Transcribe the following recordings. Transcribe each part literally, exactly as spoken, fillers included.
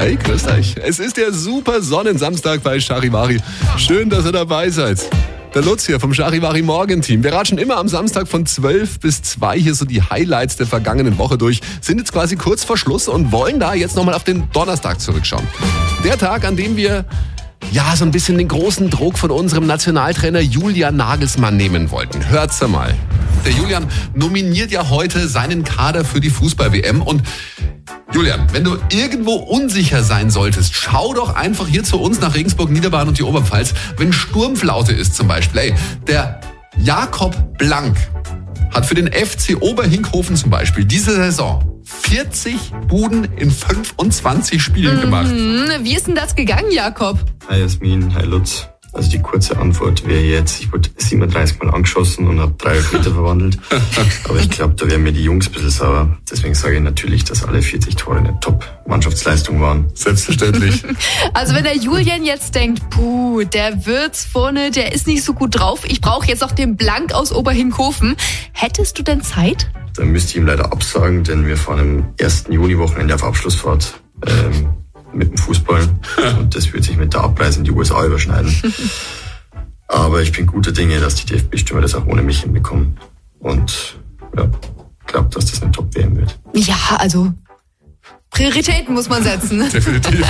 Hey, grüßt euch. Es ist der super Sonnensamstag bei Charivari. Schön, dass ihr dabei seid. Der Lutz hier vom Charivari Morgenteam. Wir ratschen immer am Samstag von zwölf bis zwei hier so die Highlights der vergangenen Woche durch. Sind jetzt quasi kurz vor Schluss und wollen da jetzt nochmal auf den Donnerstag zurückschauen. Der Tag, an dem wir ja so ein bisschen den großen Druck von unserem Nationaltrainer Julian Nagelsmann nehmen wollten. Hört's mal. Der Julian nominiert ja heute seinen Kader für die Fußball-W M und Julian, wenn du irgendwo unsicher sein solltest, schau doch einfach hier zu uns nach Regensburg, Niederbayern und die Oberpfalz, wenn Sturmflaute ist zum Beispiel. Ey, der Jakob Blank hat für den F C Oberhinkhofen zum Beispiel diese Saison vierzig Buden in fünfundzwanzig Spielen mhm. gemacht. Wie ist denn das gegangen, Jakob? Hi Jasmin, hi Lutz. Also die kurze Antwort wäre jetzt, ich wurde siebenunddreißig Mal angeschossen und habe drei Meter verwandelt. Aber ich glaube, da wären mir die Jungs ein bisschen sauer. Deswegen sage ich natürlich, dass alle vierzig Tore eine Top-Mannschaftsleistung waren. Selbstverständlich. Also wenn der Julian jetzt denkt, puh, der Wirtz vorne, der ist nicht so gut drauf, ich brauche jetzt noch den Blank aus Oberhinkhofen. Hättest du denn Zeit? Dann müsste ich ihm leider absagen, denn wir fahren am ersten Juni-Wochenende auf Abschlussfahrt. Ähm, mit dem Fußball und das wird sich mit der Abreise in die U S A überschneiden. Aber ich bin guter Dinge, dass die D F B-Stürmer das auch ohne mich hinbekommen und ja, glaube, dass das eine Top-W M wird. Ja, also Prioritäten muss man setzen. Definitiv.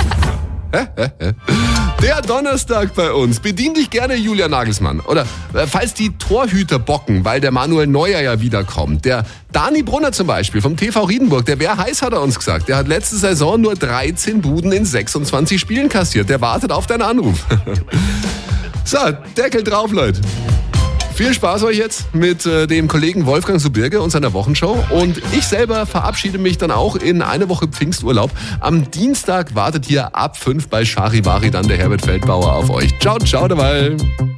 Der Donnerstag bei uns. Bedien dich gerne, Julian Nagelsmann. Oder äh, falls die Torhüter bocken, weil der Manuel Neuer ja wiederkommt. Der Dani Brunner zum Beispiel vom T V Riedenburg, der wäre heiß, hat er uns gesagt. Der hat letzte Saison nur dreizehn Buden in sechsundzwanzig Spielen kassiert. Der wartet auf deinen Anruf. So, Deckel drauf, Leute. Viel Spaß euch jetzt mit äh, dem Kollegen Wolfgang Subirge und seiner Wochenshow. Und ich selber verabschiede mich dann auch in eine Woche Pfingsturlaub. Am Dienstag wartet hier ab fünf bei Charivari dann der Herbert Feldbauer auf euch. Ciao, ciao dabei.